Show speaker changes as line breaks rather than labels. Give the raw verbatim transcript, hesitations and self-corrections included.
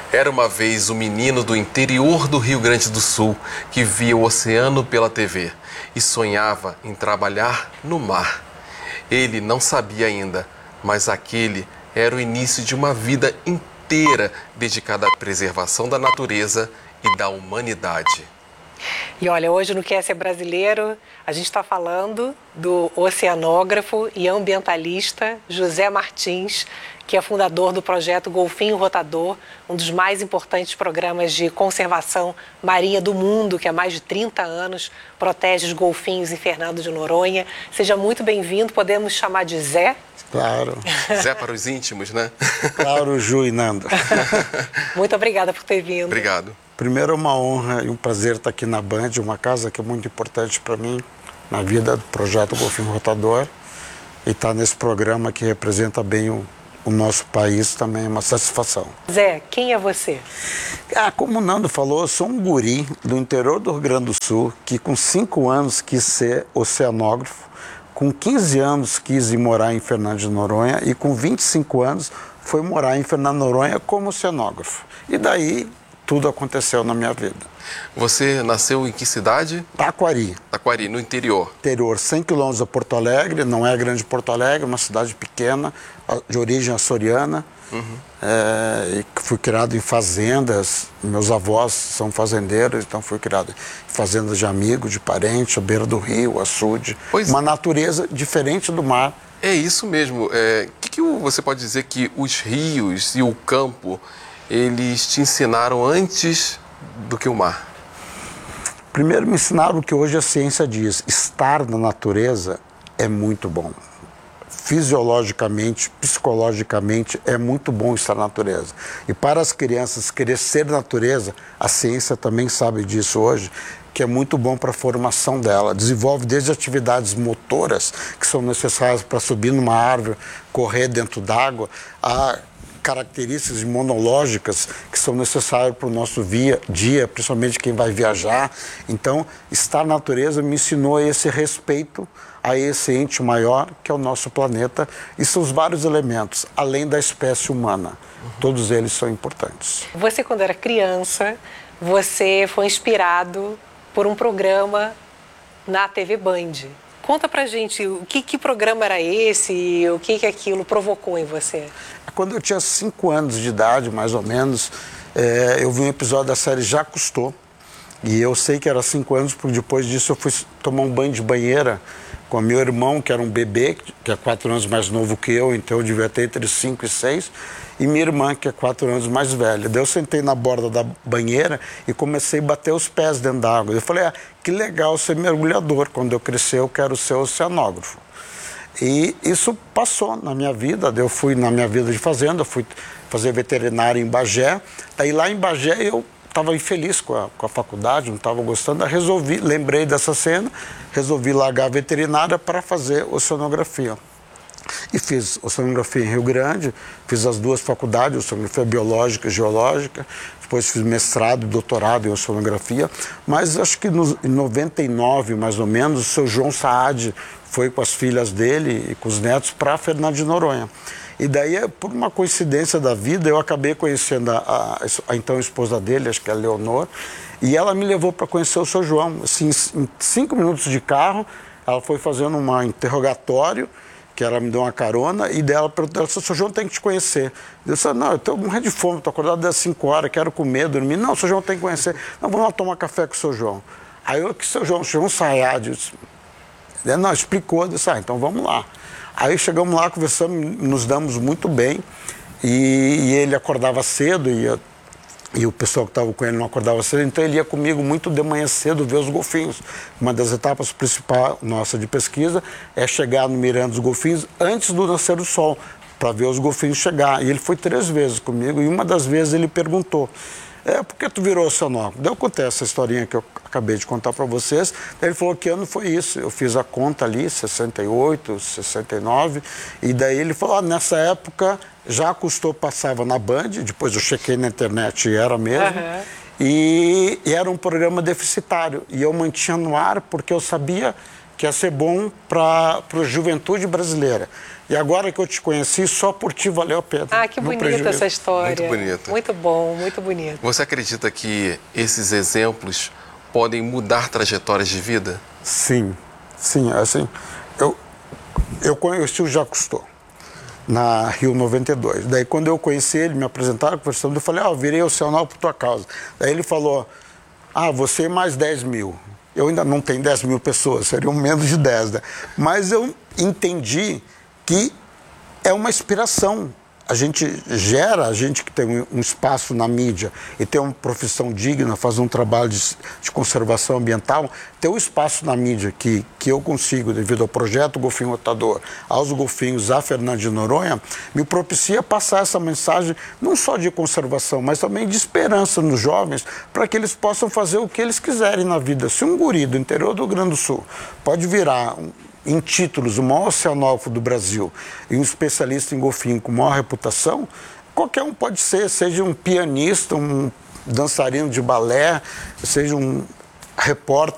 Era uma vez um menino do interior do Rio Grande do Sul que via o oceano pela T V e sonhava em trabalhar no mar. Ele não sabia ainda, mas aquele era o início de uma vida inteira dedicada à preservação da natureza e da humanidade.
E olha, hoje no Quer Ser Brasileiro, a gente está falando do oceanógrafo e ambientalista José Martins, que é fundador do projeto Golfinho Rotador, um dos mais importantes programas de conservação marinha do mundo, que há mais de trinta anos protege os golfinhos em Fernando de Noronha. Seja muito bem-vindo, podemos chamar de Zé?
Claro.
Zé para os íntimos, né?
Claro, Ju e Nanda.
Muito obrigada por ter vindo.
Obrigado.
Primeiro, é uma honra e um prazer estar aqui na Band, uma casa que é muito importante para mim, na vida do projeto Golfinho Rotador. E estar nesse programa que representa bem o, o nosso país também é uma satisfação.
Zé, quem é você?
Ah, como o Nando falou, eu sou um guri do interior do Rio Grande do Sul que com cinco anos quis ser oceanógrafo, com quinze anos quis ir morar em Fernando de Noronha e com vinte e cinco anos foi morar em Fernando de Noronha como oceanógrafo. E daí tudo aconteceu na minha vida.
Você nasceu em que cidade?
Taquari.
Taquari, no interior.
Interior, cem quilômetros de Porto Alegre, não é a grande Porto Alegre, é uma cidade pequena, de origem açoriana. Uhum. É, e fui criado em fazendas, meus avós são fazendeiros, então fui criado em fazendas de amigos, de parentes, à beira do rio, açude.
Pois
uma natureza diferente do mar.
É isso mesmo. O é, que, que você pode dizer que os rios e o campo, eles te ensinaram antes do que o mar?
Primeiro me ensinaram o que hoje a ciência diz, estar na natureza é muito bom. Fisiologicamente, psicologicamente, é muito bom estar na natureza. E para as crianças querer ser natureza, a ciência também sabe disso hoje, que é muito bom para a formação dela. Desenvolve desde atividades motoras, que são necessárias para subir numa árvore, correr dentro d'água, a características imunológicas que são necessárias para o nosso via, dia, principalmente quem vai viajar. Então, estar na natureza me ensinou esse respeito a esse ente maior que é o nosso planeta e seus vários elementos, além da espécie humana. Uhum. Todos eles são importantes.
Você, quando era criança, você foi inspirado por um programa na T V Band. Conta pra gente, o que, que programa era esse e o que, que aquilo provocou em você?
Quando eu tinha cinco anos de idade, mais ou menos, é, eu vi um episódio da série Já Custou. E eu sei que era cinco anos, porque depois disso eu fui tomar um banho de banheira com meu irmão, que era um bebê, que é quatro anos mais novo que eu, então eu devia ter entre cinco e seis, e minha irmã, que é quatro anos mais velha. Daí eu sentei na borda da banheira e comecei a bater os pés dentro da água. Eu falei, ah, que legal ser mergulhador, quando eu crescer eu quero ser oceanógrafo. E isso passou na minha vida, eu fui na minha vida de fazenda, fui fazer veterinária em Bagé, daí lá em Bagé eu estava infeliz com a, com a faculdade, não estava gostando, aí resolvi, lembrei dessa cena, resolvi largar a veterinária para fazer oceanografia. E fiz oceanografia em Rio Grande, fiz as duas faculdades, oceanografia biológica e geológica, depois fiz mestrado e doutorado em oceanografia, mas acho que no, em noventa e nove, mais ou menos, o seu João Saad foi com as filhas dele e com os netos para Fernando de Noronha. E daí, por uma coincidência da vida, eu acabei conhecendo a, a, a então esposa dele, acho que é a Leonor, e ela me levou para conhecer o seu João. Assim, em cinco minutos de carro, ela foi fazendo um interrogatório, que ela me deu uma carona, e dela perguntou, seu João tem que te conhecer. Eu disse, não, eu estou morrendo de fome, estou acordado das cinco horas, quero comer, dormir. Não, o seu João tem que conhecer. Não, vamos lá tomar café com o seu João. Aí eu, que seu João, o seu João Sayad, não, explicou, eu disse, ah, então vamos lá. Aí chegamos lá, conversamos, nos damos muito bem, e, e ele acordava cedo, e, eu, e o pessoal que estava com ele não acordava cedo, então ele ia comigo muito de manhã cedo ver os golfinhos. Uma das etapas principais nossa de pesquisa é chegar no Miranda dos Golfinhos antes do nascer do sol, para ver os golfinhos chegar. E ele foi três vezes comigo, e uma das vezes ele perguntou, é, por que tu virou oceanógrafo? Daí eu contei essa historinha que eu acabei de contar para vocês. Daí ele falou, que ano foi isso? Eu fiz a conta ali, sessenta e oito, sessenta e nove, e daí ele falou, ah, nessa época Já Custou passava na Band, depois eu chequei na internet e era mesmo, uhum. e, e era um programa deficitário, e eu mantinha no ar porque eu sabia que ia ser bom para a juventude brasileira. E agora que eu te conheci, só por ti valeu a pena.
Ah, que bonita essa história.
Muito bonita.
Muito bom, muito bonito.
Você acredita que esses exemplos podem mudar trajetórias de vida?
Sim, sim. Assim, eu, eu conheci o Jacques Cousteau na Rio noventa e dois. Daí, quando eu conheci ele, me apresentaram, conversando, eu falei, ah, eu virei oceanógrafo por tua causa. Daí ele falou, ah, você mais dez mil. Eu ainda não tenho dez mil pessoas, seriam menos de dez, né? Mas eu entendi que é uma inspiração. A gente gera, a gente que tem um espaço na mídia e tem uma profissão digna, faz um trabalho de, de conservação ambiental, ter um espaço na mídia que, que eu consigo, devido ao projeto Golfinho Rotador, aos golfinhos, a Fernando de Noronha, me propicia passar essa mensagem não só de conservação, mas também de esperança nos jovens, para que eles possam fazer o que eles quiserem na vida. Se um guri do interior do Rio Grande do Sul pode virar um, em títulos, o maior oceanógrafo do Brasil e um especialista em golfinho com maior reputação, qualquer um pode ser, seja um pianista, um dançarino de balé, seja um repórter